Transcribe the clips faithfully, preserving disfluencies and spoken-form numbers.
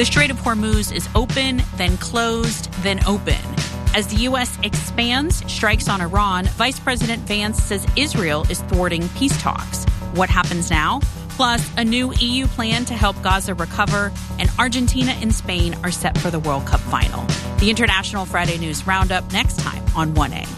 The Strait of Hormuz is open, then closed, then open. As the U S expands strikes on Iran, Vice President Vance says Israel is thwarting peace talks. What happens now? Plus, a new E U plan to help Gaza recover, and Argentina and Spain are set for the World Cup final. The International Friday News Roundup next time on one A.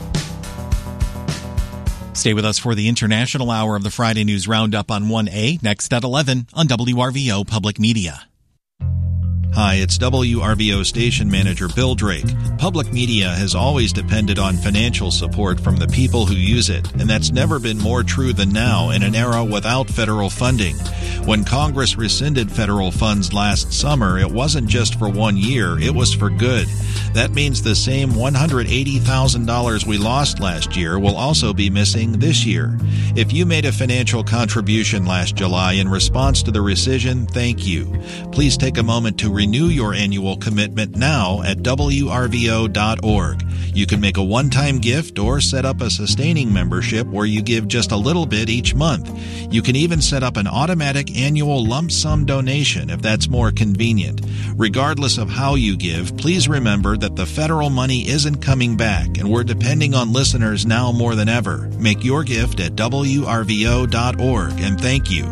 Stay with us for the International Hour of the Friday News Roundup on one A, next at eleven on W R V O Public Media. Hi, it's W R V O station manager Bill Drake. Public media has always depended on financial support from the people who use it, and that's never been more true than now in an era without federal funding. When Congress rescinded federal funds last summer, it wasn't just for one year, it was for good. That means the same one hundred eighty thousand dollars we lost last year will also be missing this year. If you made a financial contribution last July in response to the rescission, thank you. Please take a moment to renew your annual commitment now at W R V O dot org. You can make a one-time gift or set up a sustaining membership where you give just a little bit each month. You can even set up an automatic annual lump sum donation if that's more convenient. Regardless of how you give, please remember that the federal money isn't coming back, and we're depending on listeners now more than ever. Make your gift at W R V O dot org, and thank you.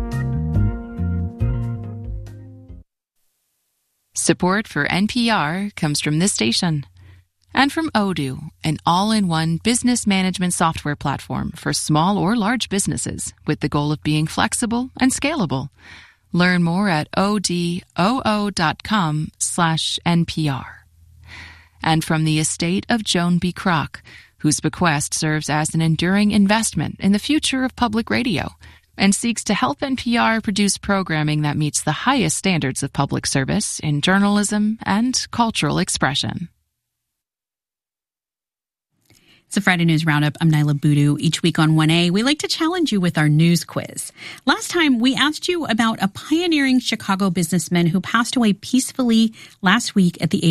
Support for N P R comes from this station and from Odoo, an all-in-one business management software platform for small or large businesses with the goal of being flexible and scalable. Learn more at odoo dot com slash N P R. And from the estate of Joan B. Kroc, whose bequest serves as an enduring investment in the future of public radio and seeks to help N P R produce programming that meets the highest standards of public service in journalism and cultural expression. It's a Friday News Roundup. I'm Nyla Boodoo. Each week on one A, we like to challenge you with our news quiz. Last time, we asked you about a pioneering Chicago businessman who passed away peacefully last week at the age